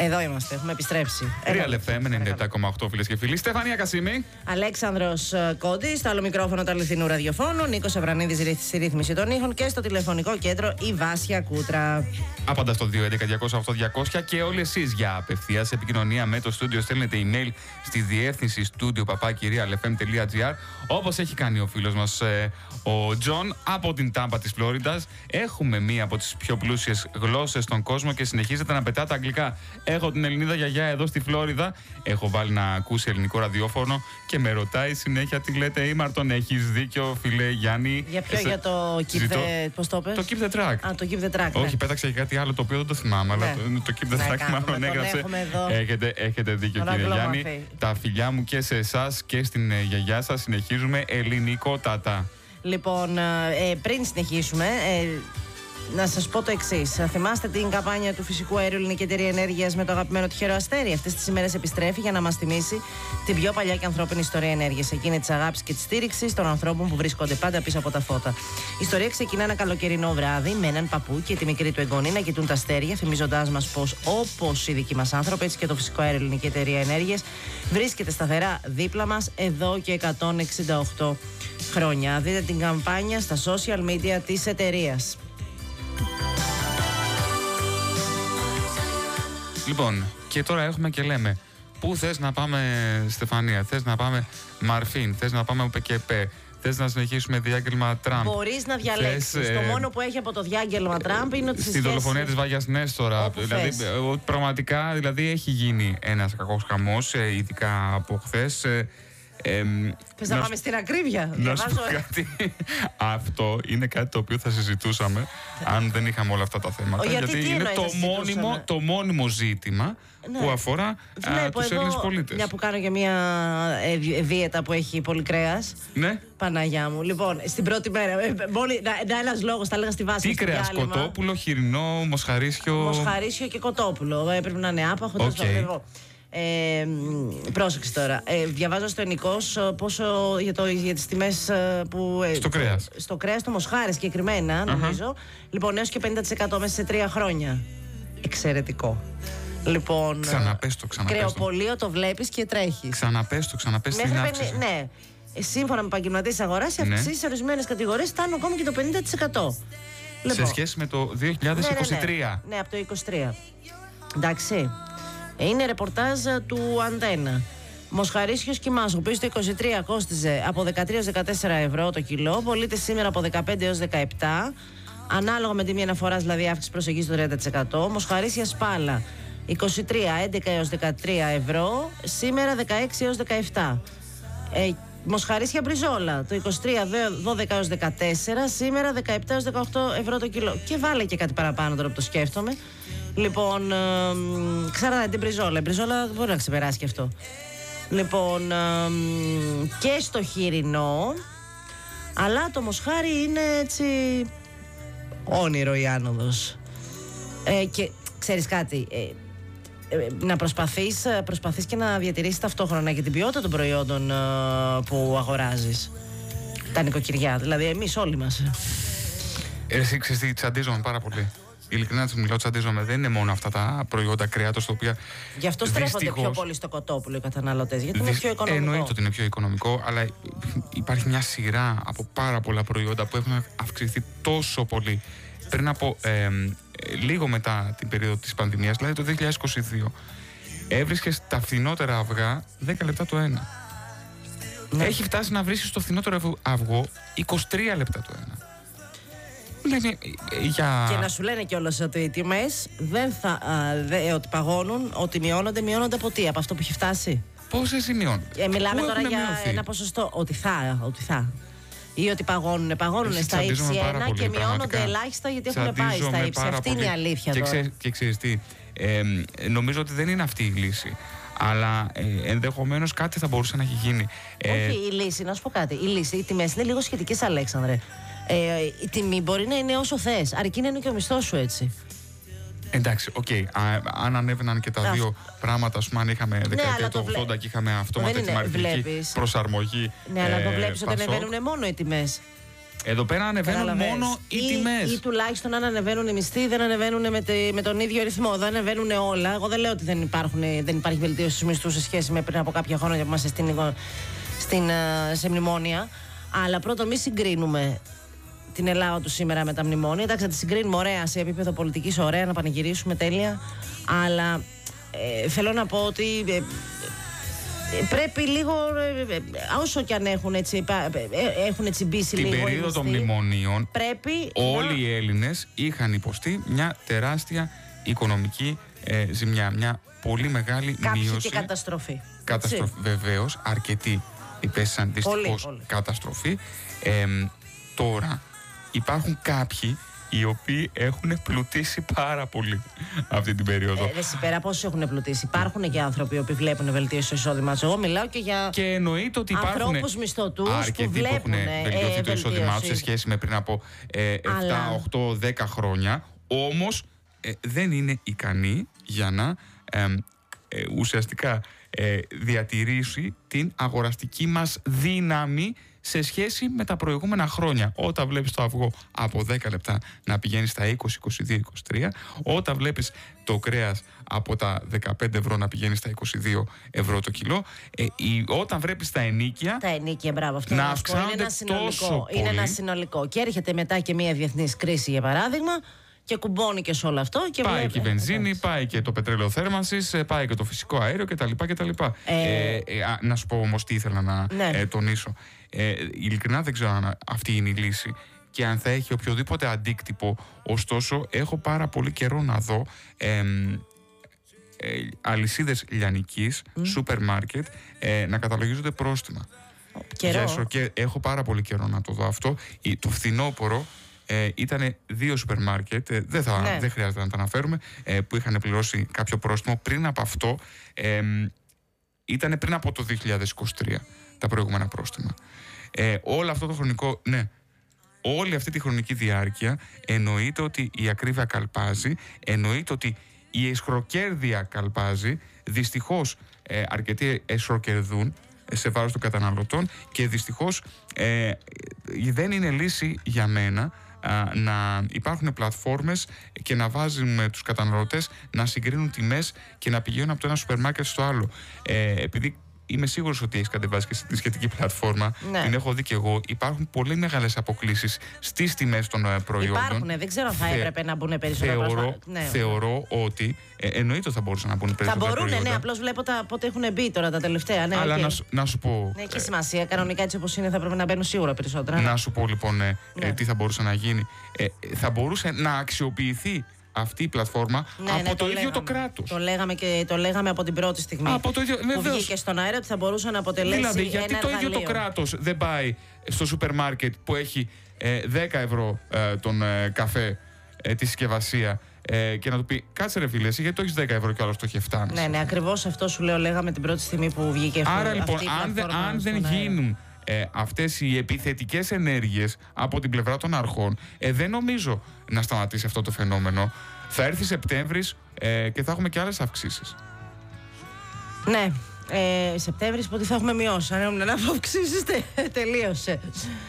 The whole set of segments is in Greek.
Εδώ είμαστε, έχουμε επιστρέψει. Real FM 97,8 φίλες και φίλοι. Στεφανία Κασίμη. Αλέξανδρος Κόντης, στο άλλο μικρόφωνο του αληθινού ραδιοφώνου. Νίκος Αβρανίδης στη ρύθμιση των ήχων και στο τηλεφωνικό κέντρο η Βάσια Κούτρα. Άπαντα στο 211-200-8200 και όλοι εσείς για απευθείας επικοινωνία με το στούντιο στέλνετε email στη διεύθυνση studio@realfm.gr, όπως έχει κάνει ο φίλος μας ο Τζον από την Τάμπα της Φλόριδας. Έχουμε μία από τις πιο πλούσιες γλώσσες στον κόσμο και συνεχίζετε να πετάτε αγγλικά. Έχω την Ελληνίδα γιαγιά εδώ στη Φλόριδα. Έχω βάλει να ακούσει ελληνικό ραδιόφωνο και με ρωτάει συνέχεια τι λέτε. Ήμαρτον, έχεις δίκιο, φίλε Γιάννη. Για ποιο, για το Keep the. Πώς το πες? Το Keep the Track. Α, το Keep the Track. Όχι, πέταξε και κάτι άλλο το οποίο δεν το θυμάμαι, αλλά το Keep the Track μάλλον έγραψε. Έχετε δίκιο, κύριε Γιάννη. Τα φιλιά μου και σε εσάς και στην γιαγιά σας. Συνεχίζουμε ελληνικότατα. Λοιπόν, πριν συνεχίσουμε, να σας πω το εξής. Θυμάστε την καμπάνια του Φυσικού Αερίου Ελληνική Εταιρεία Ενέργειας με το αγαπημένο τυχερό αστέρι? Αυτές τις ημέρες επιστρέφει για να μας θυμίσει την πιο παλιά και ανθρώπινη ιστορία ενέργειας. Εκείνη της αγάπης και της στήριξης των ανθρώπων που βρίσκονται πάντα πίσω από τα φώτα. Η ιστορία ξεκινά ένα καλοκαιρινό βράδυ με έναν παππού και τη μικρή του εγγονή να κοιτούν τα αστέρια, θυμίζοντάς μας πως όπως οι δικοί μας άνθρωποι, έτσι και το Φυσικό Αέριο Ελληνική Εταιρεία Ενέργειας βρίσκεται σταθερά δίπλα μας εδώ και 168 χρόνια. Δείτε την καμπάνια στα social media της εταιρείας. Λοιπόν, και τώρα έχουμε και λέμε, πού θες να πάμε, Στεφανία? Θες να πάμε Μαρφίν? Θες να πάμε ΟΠΕΚΕΠΕ? Θες να συνεχίσουμε διάγγελμα Τραμπ? Μπορείς να διαλέξεις. Το μόνο που έχει από το διάγγελμα Τραμπ είναι ότι στη δολοφονία της Βάγιας Νέστορα. Δηλαδή, πραγματικά δηλαδή, έχει γίνει ένας κακός χαμός, ειδικά από χθες. Θες να πάμε στην ακρίβεια? Να σου πω κάτι. Αυτό είναι κάτι το οποίο θα συζητούσαμε αν δεν είχαμε όλα αυτά τα θέματα. Γιατί είναι το μόνιμο ζήτημα που αφορά τους Έλληνες πολίτες. Μια που κάνω και μια δίαιτα που έχει πολύ κρέας. Ναι. Παναγιά μου. Λοιπόν, στην πρώτη μέρα. Ένας λόγος, τα έλεγα στη βάση. Τι κρέας? Κοτόπουλο, χοιρινό, μοσχαρίσιο? Μοσχαρίσιο και κοτόπουλο. Έπρεπε να είναι άπαχο. Πρόσεξε τώρα. Διαβάζω στο Ενικός πόσο για τις τιμές που. Στο κρέας. Στο κρέας, το μοσχάρι συγκεκριμένα, νομίζω. Λοιπόν, έως και 50% μέσα σε 3 χρόνια. Εξαιρετικό. Λοιπόν. Ξαναπες το. Κρεοπολείο το βλέπεις και τρέχεις. Ξαναπες την αύξηση. Ναι. Σύμφωνα με επαγγελματίες αγοράς, οι αυξήσεις σε ορισμένες κατηγορίες φτάνουν ακόμη και το 50%. Σε σχέση με το 2023. Ναι, από το 2023. Εντάξει. Είναι ρεπορτάζ του Αντένα. Μοσχαρίσιος κοιμάς, ο οποίος το 23 κόστιζε από 13 έως 14 ευρώ το κιλό, πωλείται σήμερα από 15 έως 17, ανάλογα με τιμή αναφοράς, δηλαδή αύξηση προσεγγίζει το 30%. Μοσχαρίσια σπάλα 23, 11 έως 13 ευρώ, σήμερα 16 έως 17. Μοσχαρίσια μπριζόλα το 23, 12 έως 14, σήμερα 17 έως 18 ευρώ το κιλό. Και βάλε και κάτι παραπάνω τώρα που το σκέφτομαι. Λοιπόν, ξέρατε την μπριζόλα. Η μπριζόλα μπορεί να ξεπεράσει και αυτό. Λοιπόν, και στο χοιρινό, αλλά το μοσχάρι είναι έτσι όνειρο η άνοδος. Και ξέρεις κάτι, να προσπαθείς και να διατηρήσεις ταυτόχρονα και την ποιότητα των προϊόντων που αγοράζεις. Τα νοικοκυριά, δηλαδή εμείς όλοι μας. Εσύ ξέρεις τι, τσαντίζομαι πάρα πολύ. Ειλικρινά του μιλάω, τσαντίζομαι. Δεν είναι μόνο αυτά τα προϊόντα κρέατος τα οποία. Γι' αυτό στρέφονται πιο πολύ στο κοτόπουλο οι καταναλωτές. Γιατί είναι πιο οικονομικό. Εννοείται ότι είναι πιο οικονομικό, αλλά υπάρχει μια σειρά από πάρα πολλά προϊόντα που έχουν αυξηθεί τόσο πολύ. Πριν από λίγο μετά την περίοδο της πανδημίας, δηλαδή το 2022, έβρισκες τα φθηνότερα αυγά 10 λεπτά το ένα. Ναι. Έχει φτάσει να βρίσκεις το φθηνότερο αυγό 23 λεπτά το ένα. Και να σου λένε κιόλας ότι οι τιμές ότι παγώνουν, ότι μειώνονται από τι? Από αυτό που έχει φτάσει. Πόσες σημειώνουν? Μιλάμε τώρα για ένα ποσοστό ότι θα. Ή ότι παγώνουν στα ύψη 1 και μειώνονται ελάχιστα γιατί έχουν πάει στα ύψη. Αυτή είναι η αλήθεια τώρα. Και ξέρεις τι, νομίζω ότι δεν είναι αυτή η λύση. Αλλά ενδεχομένως κάτι θα μπορούσε να έχει γίνει. Όχι, η λύση, να σου πω κάτι. Οι τιμές είναι λίγο σχετικές, Αλέξανδρε. Η τιμή μπορεί να είναι όσο θες, αρκεί να είναι και ο μισθός σου έτσι. Εντάξει, οκ. Αν ανέβαιναν και τα δύο πράγματα, ας πούμε, αν είχαμε δεκαετία του 80 και είχαμε αυτόματη τιμαριθμική προσαρμογή. Ναι, αλλά το βλέπεις ότι ανεβαίνουν μόνο οι τιμές. Εδώ πέρα ανεβαίνουν μόνο οι τιμές. Ή τουλάχιστον αν ανεβαίνουν οι μισθοί, δεν ανεβαίνουν με τον ίδιο ρυθμό. Δεν ανεβαίνουν όλα. Εγώ δεν λέω ότι δεν υπάρχει βελτίωση στους μισθούς σε σχέση με πριν από κάποια χρόνια που είμαστε σε μνημόνια. Αλλά πρώτον, μη συγκρίνουμε την Ελλάδα του σήμερα με τα μνημόνια. Εντάξει, θα τη συγκρίνουμε ωραία σε επίπεδο πολιτικής, ωραία, να πανηγυρίσουμε τέλεια. Αλλά θέλω να πω ότι πρέπει λίγο, όσο κι αν έχουν τσιμπήσει λίγο. Την περίοδο των μνημονίων, πρέπει όλοι οι Έλληνες είχαν υποστεί μια τεράστια οικονομική ζημιά. Μια πολύ μεγάλη μείωση. Και καταστροφή. Βεβαίως, αρκετοί υπέστησαν δυστυχώς καταστροφή. Τώρα υπάρχουν κάποιοι οι οποίοι έχουν πλουτίσει πάρα πολύ αυτή την περίοδο. Πέρα πόσοι έχουν πλουτίσει. Υπάρχουν και άνθρωποι που βλέπουν βελτίωση στο εισόδημά τους. Εγώ μιλάω και για και εννοείται ότι ανθρώπους μισθωτούς αρκετοί που έχουν βελτιωθεί το εισόδημά τους σε σχέση με πριν από 7, 8, 10 χρόνια. Όμως δεν είναι ικανοί για να ουσιαστικά διατηρήσει την αγοραστική μας δύναμη σε σχέση με τα προηγούμενα χρόνια. Όταν βλέπεις το αυγό από 10 λεπτά να πηγαίνει στα 20, 22, 23, όταν βλέπεις το κρέας από τα 15 ευρώ να πηγαίνει στα 22 ευρώ το κιλό, όταν βλέπεις τα ενίκια. Τα ενίκια, μπράβο, αυτό να αυξάνονται τόσο πολύ. Είναι ένα συνολικό. Και έρχεται μετά και μια διεθνής κρίση, για παράδειγμα, και κουμπώνει και σε όλο αυτό. Και πάει και η βενζίνη, πάει και το πετρέλαιο θέρμανσης, πάει και το φυσικό αέριο κτλ. Να σου πω όμως τι ήθελα να τονίσω. Ειλικρινά δεν ξέρω αν αυτή είναι η λύση και αν θα έχει οποιοδήποτε αντίκτυπο. Ωστόσο, έχω πάρα πολύ καιρό να δω αλυσίδες λιανικής, σούπερ μάρκετ, να καταλογίζονται πρόστιμα. Και έχω πάρα πολύ καιρό να το δω αυτό. Το φθινόπωρο ήταν 2 σούπερ μάρκετ, δεν χρειάζεται να τα αναφέρουμε, που είχαν πληρώσει κάποιο πρόστιμο. Πριν από αυτό, ήταν πριν από το 2023 τα προηγούμενα πρόστιμα. Όλο αυτό το χρονικό, όλη αυτή τη χρονική διάρκεια εννοείται ότι η ακρίβεια καλπάζει, εννοείται ότι η εσχροκέρδεια καλπάζει. Δυστυχώς αρκετοί εσχροκερδούν σε βάρος των καταναλωτών και δυστυχώς δεν είναι λύση για μένα να υπάρχουν πλατφόρμες και να βάζουν τους καταναλωτές να συγκρίνουν τιμές και να πηγαίνουν από το ένα σούπερ μάρκετ στο άλλο. Επειδή είμαι σίγουρος ότι έχεις κατεβάσει και τη σχετική πλατφόρμα, την έχω δει και εγώ, υπάρχουν πολύ μεγάλες αποκλίσεις στις τιμές των προϊόντων. Υπάρχουν, δεν ξέρω αν θα έπρεπε να μπουν περισσότερα. Θεωρώ ότι εννοείται ότι θα μπορούσαν να μπουν περισσότερα. Θα μπορούν, απλώς βλέπω πότε έχουν μπει τώρα τα τελευταία. Αλλά να σου πω. Ναι, έχει σημασία. Κανονικά έτσι όπως είναι θα πρέπει να μπαίνουν σίγουρα περισσότερα. Να σου πω λοιπόν τι θα μπορούσε να γίνει. Θα μπορούσε να αξιοποιηθεί αυτή η πλατφόρμα από το ίδιο το κράτος. Το λέγαμε από την πρώτη στιγμή από το ίδιο, που βγήκε στον αέρα ότι θα μπορούσε να αποτελέσει δηλαδή, γιατί ένα το ίδιο εργαλείο. το κράτος δεν πάει στο σούπερ μάρκετ που έχει 10 ευρώ τον καφέ, τη συσκευασία, και να του πει κάτσε ρε φίλε, εσύ γιατί το έχεις 10 ευρώ και ο άλλος το έχει 7,5. Ναι, ακριβώς αυτό σου λέω, λέγαμε την πρώτη στιγμή που βγήκε αυτό. Άρα λοιπόν, αν δεν γίνουν αυτές οι επιθετικές ενέργειες από την πλευρά των αρχών, δεν νομίζω να σταματήσει αυτό το φαινόμενο. Θα έρθει Σεπτέμβρης και θα έχουμε και άλλες αυξήσεις. Ναι, Σεπτέμβρης που θα έχουμε μειώσει. Αν έχουν αυξήσεις, τελείωσε.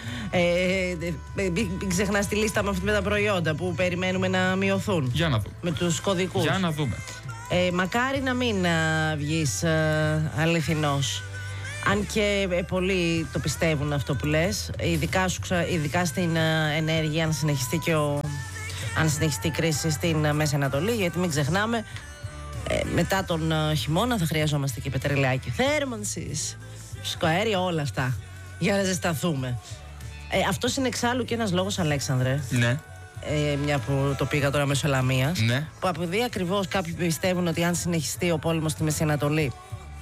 Μην ξεχνάς τη λίστα με τα προϊόντα που περιμένουμε να μειωθούν. Για να δούμε. Με τους κωδικούς. Για να δούμε. Μακάρι να μην βγεις αληθινός. Αν και πολλοί το πιστεύουν αυτό που λες, ειδικά στην ενέργεια, αν συνεχιστεί η κρίση στην Μέση Ανατολή, γιατί μην ξεχνάμε, μετά τον χειμώνα θα χρειαζόμαστε και πετρελαιάκι θέρμανσης, φυσικό αέριο, όλα αυτά, για να ζεσταθούμε. Αυτός είναι εξάλλου και ένας λόγος, Αλέξανδρε. Ναι. Μια που το πήγα τώρα μέσω Λαμίας, ναι. Που επειδή ακριβώς κάποιοι πιστεύουν ότι αν συνεχιστεί ο πόλεμος στη Μέση Ανατολή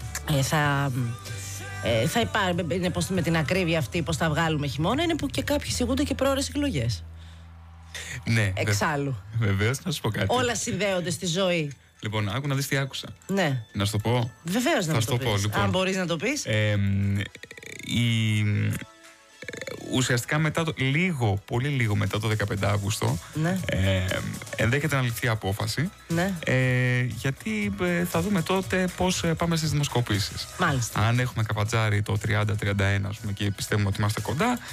θα υπάρχει, με την ακρίβεια αυτή πως θα βγάλουμε χειμώνα, είναι που και κάποιοι σιγούνται και πρόωρες εκλογές. Ναι. Εξάλλου. Βεβαίως, να σου πω κάτι. Όλα συνδέονται στη ζωή. Λοιπόν, άκου να δεις τι άκουσα. Ναι. Να σου το πω. Βεβαίως να το πεις. Λοιπόν. Αν μπορείς να το πεις. Ουσιαστικά πολύ λίγο μετά το 15 Αύγουστο, ναι. Ενδέχεται να ληφθεί απόφαση. Ναι. Γιατί θα δούμε τότε πώς πάμε στις δημοσκοπήσεις. Μάλιστα. Αν έχουμε καβατζάρι το 30-31, ας πούμε, και πιστεύουμε ότι είμαστε κοντά,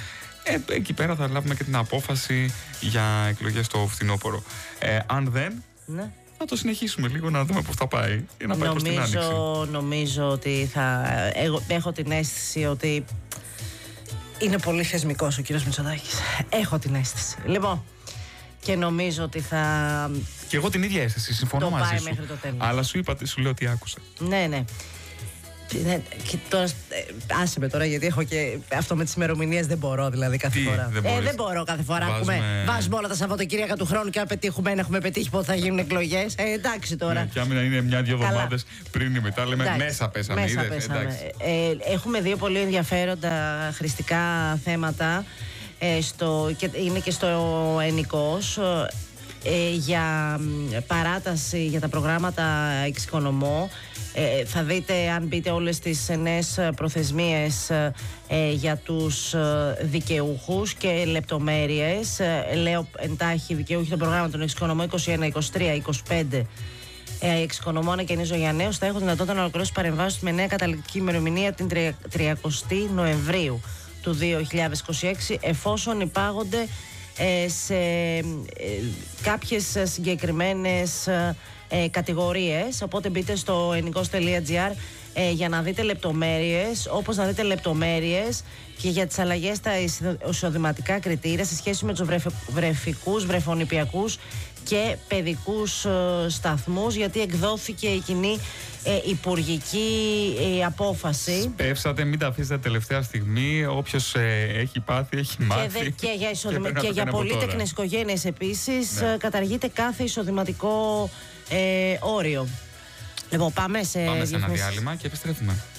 εκεί πέρα θα λάβουμε και την απόφαση για εκλογές στο φθινόπωρο. Αν δεν, ναι, θα το συνεχίσουμε λίγο να δούμε πώς θα πάει για να πάει προς την Άνοιξη. Νομίζω ότι έχω την αίσθηση ότι είναι πολύ θεσμικός ο κύριος Μητσοτάκης. Έχω την αίσθηση. Λοιπόν, και νομίζω ότι θα... Και εγώ την ίδια αίσθηση, συμφωνώ μαζί σου. Αλλά σου λέω τι άκουσα. Ναι. Και τώρα, άσε με τώρα, γιατί έχω και αυτό με τις ημερομηνίες, δεν μπορώ δηλαδή κάθε φορά. Δεν μπορώ κάθε φορά. Βάζουμε όλα τα Σαββατοκύριακα του χρόνου και αν πετύχουμε, έχουμε πετύχει πότε θα γίνουν εκλογές. Εντάξει τώρα. Και άμενα είναι μια-δυο εβδομάδες πριν ή μετά, λέμε μέσα πέσαμε. Έχουμε δύο πολύ ενδιαφέροντα χρηστικά θέματα. Και είναι και στο Ενικός για παράταση για τα προγράμματα εξοικονομώ. Θα δείτε, αν μπείτε, όλες τις νέες προθεσμίες για τους δικαιούχους και λεπτομέρειες. Λέω εντάχει δικαιούχοι των προγράμματων εξοικονομώ 21, 23, 25. Εξοικονομώ ανακαινίζω για νέους. Θα έχω δυνατότητα να ολοκληρώσω παρεμβάσεις με νέα καταληκτική ημερομηνία την 30η Νοεμβρίου του 2026, εφόσον υπάγονται σε κάποιες συγκεκριμένες κατηγορίες. Οπότε μπείτε στο enikos.gr για να δείτε λεπτομέρειες, όπως να δείτε λεπτομέρειες και για τις αλλαγές στα εισοδηματικά κριτήρια σε σχέση με τους βρεφικούς, βρεφονηπιακούς και παιδικούς σταθμούς, γιατί εκδόθηκε η κοινή υπουργική απόφαση. Σπεύσατε, μην τα αφήσετε τελευταία στιγμή. Όποιος έχει πάθει, έχει μάθει. Και για πολύτεκνες οικογένειες επίσης, ναι, καταργείται κάθε εισοδηματικό όριο. Λοιπόν, πάμε σε ένα διάλειμμα και επιστρέφουμε.